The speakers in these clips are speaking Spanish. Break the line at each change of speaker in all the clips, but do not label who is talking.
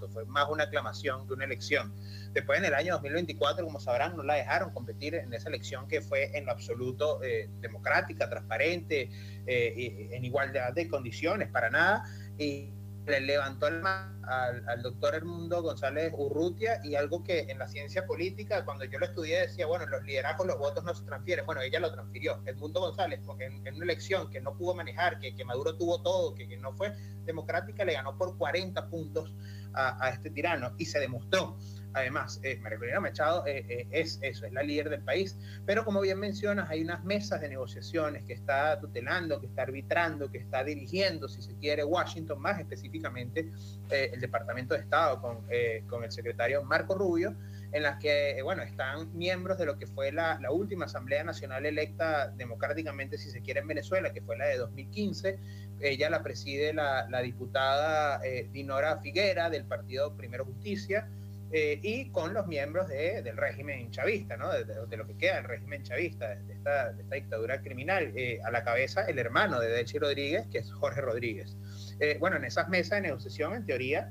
fue más una aclamación que una elección. Después, en el año 2024, como sabrán, no la dejaron competir en esa elección que fue en lo absoluto democrática, transparente, en igualdad de condiciones, para nada, y le levantó el mano al doctor Edmundo González Urrutia, y algo que en la ciencia política, cuando yo lo estudié, decía, bueno, los liderazgos, los votos no se transfieren. Bueno, ella lo transfirió. Edmundo González, en una elección que no pudo manejar, que Maduro tuvo todo, que no fue democrática, le ganó por 40 puntos a este tirano, y se demostró. Además, María Corina Machado es eso, es la líder del país. Pero como bien mencionas, hay unas mesas de negociaciones que está tutelando, que está arbitrando, que está dirigiendo, si se quiere, Washington, más específicamente el Departamento de Estado con el secretario Marco Rubio, en las que, bueno, están miembros de lo que fue la última Asamblea Nacional electa democráticamente, si se quiere, en Venezuela, que fue la de 2015. Ella la preside la diputada Dinora Figuera, del partido Primero Justicia, y con los miembros del régimen chavista, ¿no? de lo que queda del régimen chavista, de esta dictadura criminal. A la cabeza el hermano de Delcy Rodríguez, que es Jorge Rodríguez. Bueno, en esas mesas de negociación, en teoría,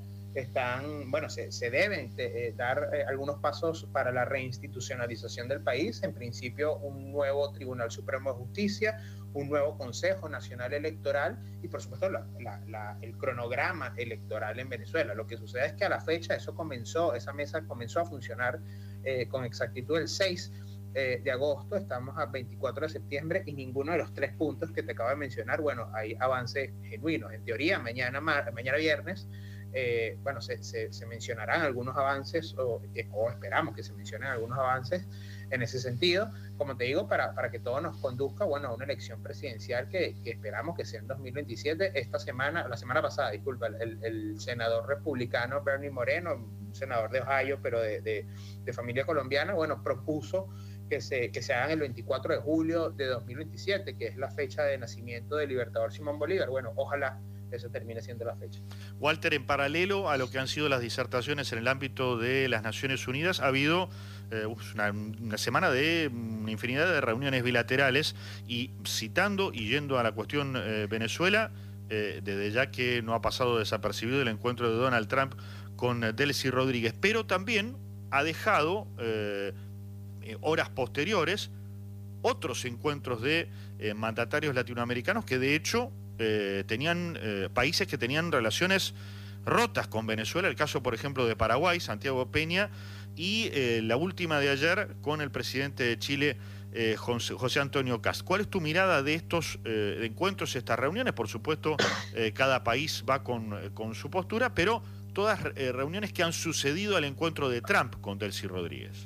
se deben dar algunos pasos para la reinstitucionalización del país. En principio, un nuevo Tribunal Supremo de Justicia, un nuevo Consejo Nacional Electoral y, por supuesto, el cronograma electoral en Venezuela. Lo que sucede es que a la fecha esa mesa comenzó a funcionar con exactitud el 6 de agosto, estamos a 24 de septiembre y ninguno de los 3 puntos que te acabo de mencionar, bueno, hay avances genuinos. En teoría, mañana viernes, se mencionarán algunos avances o esperamos que se mencionen algunos avances en ese sentido, como te digo, para que todo nos conduzca, bueno, a una elección presidencial que esperamos que sea en 2027. La semana pasada, disculpa, el senador republicano Bernie Moreno, un senador de Ohio, pero de familia colombiana, bueno, propuso que se hagan el 24 de julio de 2027, que es la fecha de nacimiento del libertador Simón Bolívar. Bueno, ojalá eso termine siendo la fecha.
Walter, en paralelo a lo que han sido las disertaciones en el ámbito de las Naciones Unidas, ha habido una semana de una infinidad de reuniones bilaterales, y citando y yendo a la cuestión Venezuela, desde ya que no ha pasado desapercibido el encuentro de Donald Trump con Delcy Rodríguez, pero también ha dejado horas posteriores otros encuentros de mandatarios latinoamericanos que de hecho tenían países que tenían relaciones rotas con Venezuela, el caso por ejemplo de Paraguay, Santiago Peña, y la última de ayer con el presidente de Chile, José Antonio Kast. ¿Cuál es tu mirada de estos encuentros, estas reuniones? Por supuesto, cada país va con su postura, pero todas reuniones que han sucedido al encuentro de Trump con Delcy Rodríguez.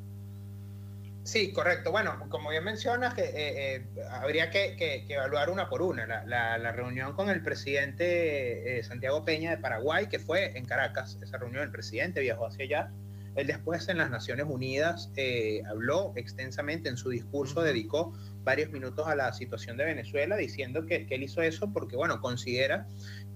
Sí, correcto. Bueno, como bien mencionas, habría que evaluar una por una. La reunión con el presidente Santiago Peña de Paraguay, que fue en Caracas, esa reunión, el presidente viajó hacia allá. Él después en las Naciones Unidas habló extensamente en su discurso, dedicó varios minutos a la situación de Venezuela, diciendo que él hizo eso porque, bueno, considera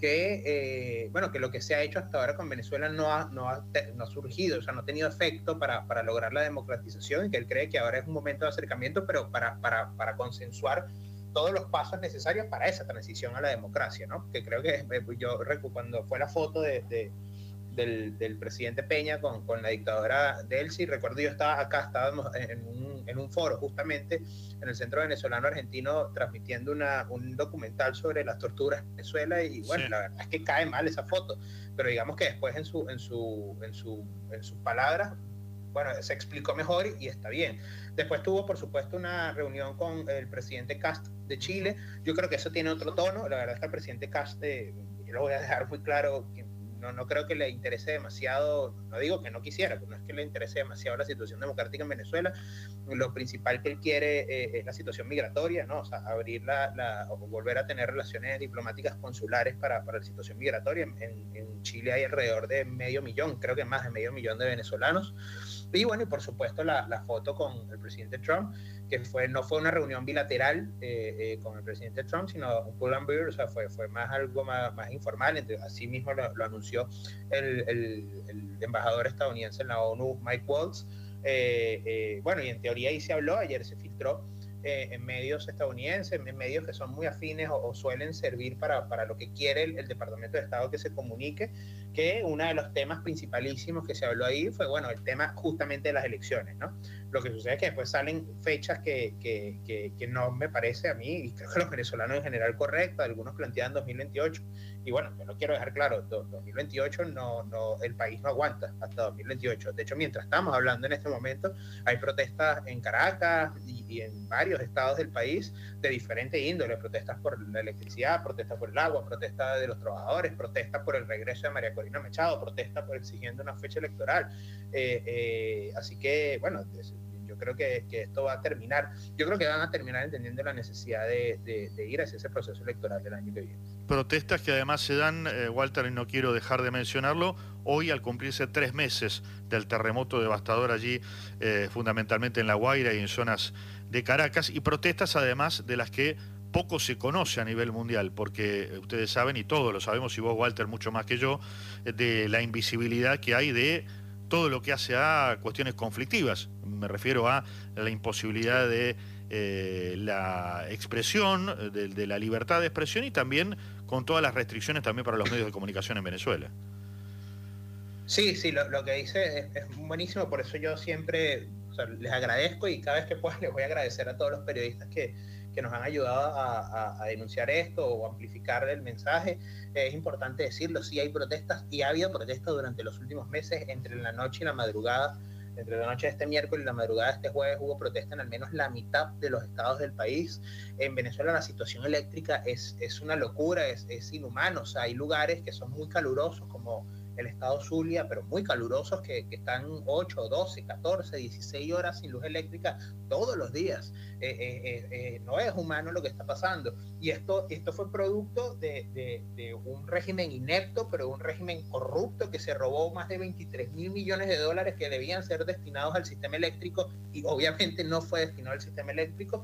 que lo que se ha hecho hasta ahora con Venezuela no ha surgido, o sea, no ha tenido efecto para lograr la democratización, y que él cree que ahora es un momento de acercamiento, pero para consensuar todos los pasos necesarios para esa transición a la democracia, ¿no? Que creo que cuando fue la foto del presidente Peña con la dictadora Delcy, recuerdo yo estábamos en un foro justamente en el Centro Venezolano Argentino transmitiendo un documental sobre las torturas en Venezuela, y bueno, sí, la verdad es que cae mal esa foto, pero digamos que después en sus palabras, bueno, se explicó mejor y está bien. Después tuvo, por supuesto, una reunión con el presidente Kast de Chile. Yo creo que eso tiene otro tono. La verdad es que al presidente Kast, yo lo voy a dejar muy claro, que no creo que le interese demasiado, no digo que no quisiera, pero no es que le interese demasiado la situación democrática en Venezuela. Lo principal que él quiere es la situación migratoria, ¿no? O sea, o volver a tener relaciones diplomáticas consulares para la situación migratoria. En Chile hay alrededor de 500.000, creo que más de 500.000 de venezolanos. Y bueno, y por supuesto la foto con el presidente Trump, que no fue una reunión bilateral con el presidente Trump, sino un pull and bear, o sea, fue algo más informal. Así mismo lo anunció el embajador estadounidense en la ONU, Mike Waltz. Bueno, y en teoría ahí se habló, ayer se filtró en medios estadounidenses, en medios que son muy afines o suelen servir para lo que quiere el Departamento de Estado que se comunique, que uno de los temas principalísimos que se habló ahí fue, bueno, el tema justamente de las elecciones, ¿no? Lo que sucede es que después salen fechas que no me parece a mí, y creo que los venezolanos en general correctas, algunos plantean 2028, y bueno, yo lo quiero dejar claro, 2028 el país no aguanta hasta 2028. De hecho, mientras estamos hablando en este momento, hay protestas en Caracas y en varios estados del país de diferente índole, protestas por la electricidad, protestas por el agua, protestas de los trabajadores, protestas por el regreso de María Corina Machado, protestas por exigiendo una fecha electoral. Así que, bueno, yo creo que esto va a terminar, yo creo que van a terminar entendiendo la necesidad de ir hacia ese proceso electoral del año que viene.
Protestas que además se dan, Walter, y no quiero dejar de mencionarlo, hoy al cumplirse 3 meses del terremoto devastador allí, fundamentalmente en La Guaira y en zonas de Caracas, y protestas además de las que poco se conoce a nivel mundial, porque ustedes saben, y todos lo sabemos, y vos, Walter, mucho más que yo, de la invisibilidad que hay de todo lo que hace a cuestiones conflictivas. Me refiero a la imposibilidad de la expresión, de la libertad de expresión, y también con todas las restricciones también para los medios de comunicación en Venezuela.
Sí, lo que dice es buenísimo, por eso yo siempre, o sea, les agradezco, y cada vez que pueda les voy a agradecer a todos los periodistas que nos han ayudado a denunciar esto o amplificar el mensaje. Es importante decirlo, sí hay protestas, y ha habido protestas durante los últimos meses, entre la noche y la madrugada. Entre la noche de este miércoles y la madrugada de este jueves hubo protesta en al menos la mitad de los estados del país. En Venezuela la situación eléctrica es una locura, es inhumano. O sea, hay lugares que son muy calurosos, como el estado Zulia, pero muy calurosos, que están 8, 12, 14, 16 horas sin luz eléctrica todos los días. No es humano lo que está pasando. Y esto fue producto de un régimen inepto, pero un régimen corrupto, que se robó más de 23.000 millones de dólares que debían ser destinados al sistema eléctrico, y obviamente no fue destinado al sistema eléctrico.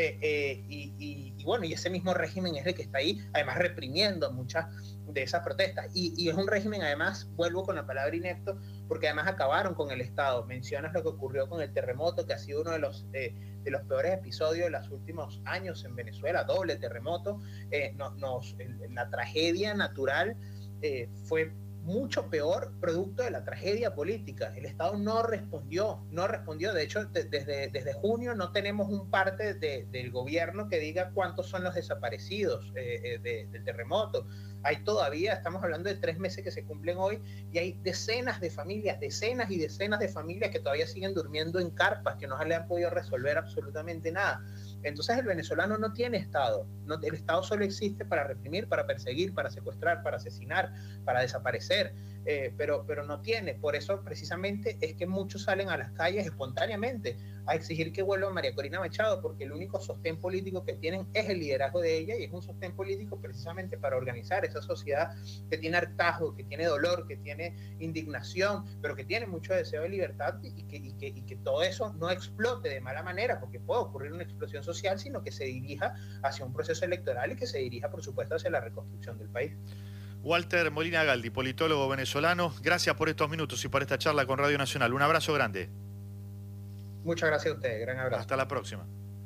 Y bueno, y ese mismo régimen es el que está ahí, además reprimiendo muchas de esas protestas, y es un régimen, además, vuelvo con la palabra inepto, porque además acabaron con el Estado. Mencionas lo que ocurrió con el terremoto, que ha sido uno de los peores episodios de los últimos años en Venezuela, doble terremoto. La tragedia natural fue mucho peor producto de la tragedia política. El Estado no respondió. De hecho, desde junio no tenemos un parte del gobierno que diga cuántos son los desaparecidos del terremoto. Hay todavía, estamos hablando de 3 meses que se cumplen hoy, y hay decenas de familias, decenas y decenas de familias que todavía siguen durmiendo en carpas, que no le han podido resolver absolutamente nada. Entonces el venezolano no tiene Estado. El Estado solo existe para reprimir, para perseguir, para secuestrar, para asesinar, para desaparecer, pero no tiene. Por eso precisamente es que muchos salen a las calles espontáneamente a exigir que vuelva María Corina Machado, porque el único sostén político que tienen es el liderazgo de ella, y es un sostén político precisamente para organizar esa sociedad que tiene hartazgo, que tiene dolor, que tiene indignación, pero que tiene mucho deseo de libertad, y que todo eso no explote de mala manera, porque puede ocurrir una explosión social, sino que se dirija hacia un proceso electoral y que se dirija, por supuesto, hacia la reconstrucción del país.
Walter Molina Galdi, politólogo venezolano, gracias por estos minutos y por esta charla con Radio Nacional. Un abrazo grande.
Muchas gracias a ustedes, gran abrazo.
Hasta la próxima.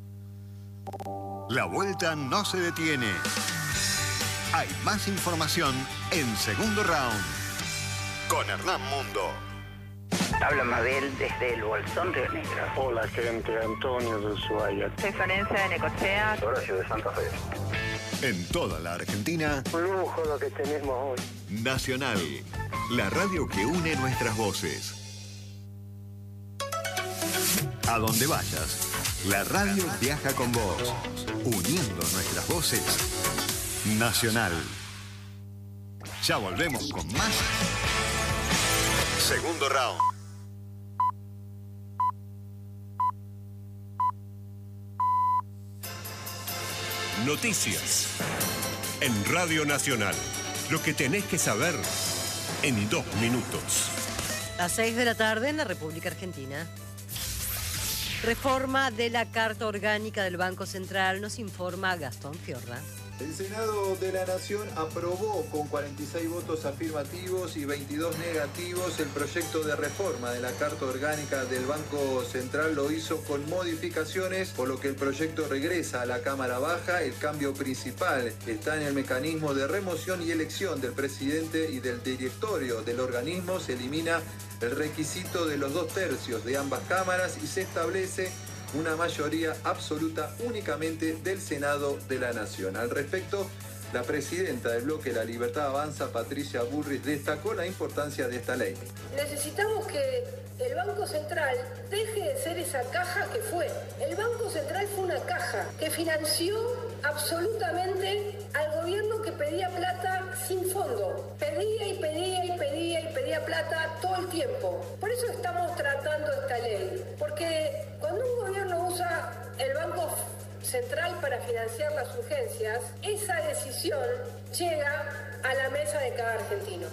La vuelta no se detiene. Hay más información en Segundo Round con Hernán Mundo.
Habla Mabel desde el Bolsón, Río Negro.
Hola, gente, Antonio de Ushuaia.
Soy Florencia de Necochea.
Horacio de Santa Fe.
En toda la Argentina,
Un lujo lo que tenemos hoy.
Nacional, la radio que une nuestras voces. A donde vayas, la radio viaja con vos, uniendo nuestras voces. Nacional. Ya volvemos con más Segundo Round.
Noticias en Radio Nacional. Lo que tenés que saber en 2 minutos.
Las 6 de la tarde en la República Argentina. Reforma de la Carta Orgánica del Banco Central, nos informa Gastón Fiorra.
El Senado de la Nación aprobó con 46 votos afirmativos y 22 negativos el proyecto de reforma de la Carta Orgánica del Banco Central. Lo hizo con modificaciones, por lo que el proyecto regresa a la Cámara Baja. El cambio principal está en el mecanismo de remoción y elección del presidente y del directorio del organismo. Se elimina el requisito de los 2/3 de ambas cámaras y se establece una mayoría absoluta únicamente del Senado de la Nación. Al respecto, la presidenta del bloque La Libertad Avanza, Patricia Bullrich, destacó la importancia de esta ley.
Necesitamos que el Banco Central deje de ser esa caja que fue. El Banco Central fue una caja que financió absolutamente al gobierno que pedía plata sin fondo. Pedía y pedía y pedía y pedía plata todo el tiempo. Por eso estamos tratando esta ley. Porque cuando un gobierno usa el Banco Central para financiar las urgencias, esa decisión llega a la mesa de cada argentino.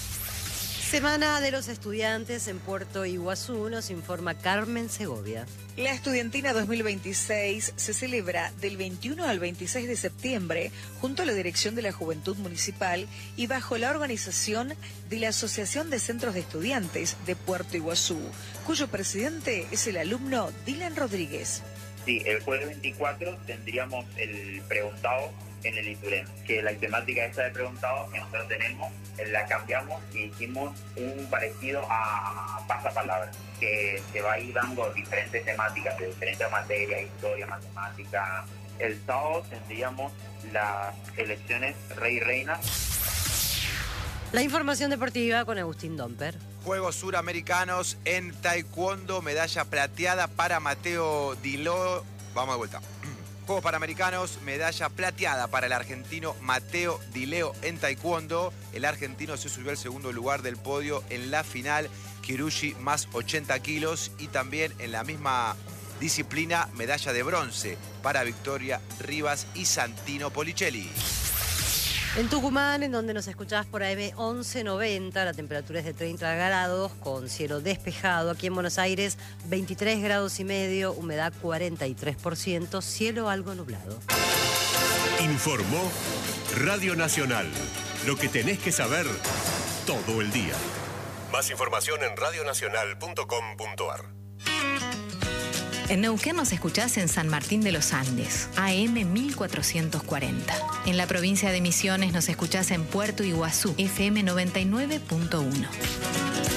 Semana de los Estudiantes en Puerto Iguazú, nos informa Carmen Segovia.
La Estudiantina 2026 se celebra del 21 al 26 de septiembre junto a la Dirección de la Juventud Municipal y bajo la organización de la Asociación de Centros de Estudiantes de Puerto Iguazú, cuyo presidente es el alumno Dylan Rodríguez.
Sí, el jueves 24 tendríamos el preguntado en el Iturén, que la temática esta de preguntado que nosotros tenemos, la cambiamos y hicimos un parecido a pasapalabra, que se va a ir dando diferentes temáticas de diferentes materias, historia, matemática. El sábado tendríamos las elecciones rey y reina.
La información deportiva con Agustín Domper.
Juegos Suramericanos en Taekwondo, medalla plateada para Mateo Dileo. Vamos de vuelta. Juegos Panamericanos, medalla plateada para el argentino Mateo Dileo en Taekwondo. El argentino se subió al segundo lugar del podio en la final, Kirushi más 80 kilos. Y también en la misma disciplina, medalla de bronce para Victoria Rivas y Santino Policelli.
En Tucumán, en donde nos escuchás por AM 1190, la temperatura es de 30 grados, con cielo despejado. Aquí en Buenos Aires, 23 grados y medio, humedad 43%, cielo algo nublado.
Informó Radio Nacional. Lo que tenés que saber todo el día. Más información en radionacional.com.ar.
En Neuquén nos escuchás en San Martín de los Andes, AM 1440. En la provincia de Misiones nos escuchás en Puerto Iguazú, FM 99.1.